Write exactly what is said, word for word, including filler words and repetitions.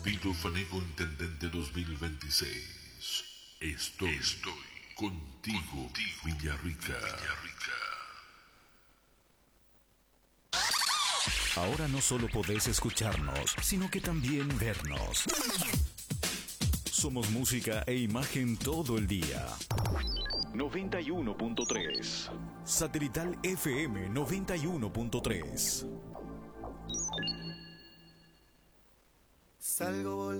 Tito Fanego Intendente dos mil veintiséis. Estoy, Estoy contigo, contigo Villarrica. Villarrica. Ahora no solo podés escucharnos, sino que también vernos. Somos música e imagen todo el día. noventa y uno punto tres. Satelital F M noventa y uno punto tres. Salgo